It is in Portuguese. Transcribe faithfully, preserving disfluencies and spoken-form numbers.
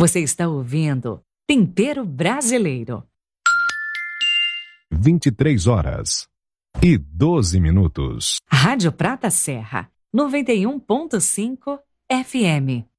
Você está ouvindo Tempero Brasileiro. vinte e três horas e doze minutos. Rádio Prata Serra, noventa e um ponto cinco F M.